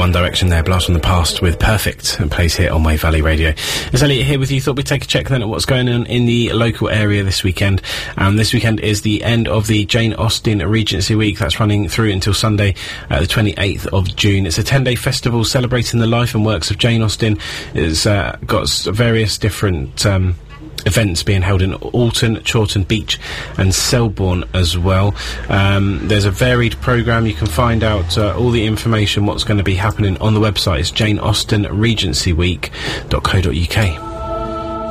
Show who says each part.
Speaker 1: One Direction there, Blast from the Past with Perfect, and plays here on Wave Valley Radio. It's Elliot here with you. Thought we'd take a check then at what's going on in the local area this weekend. This weekend is the end of the Jane Austen Regency Week. That's running through until Sunday, the 28th of June. It's a 10-day festival celebrating the life and works of Jane Austen. It's got various different events being held in Alton, Chawton Beach and Selborne as well. There's a varied programme. You can find out all the information, what's going to be happening on the website. It's janeaustenregencyweek.co.uk.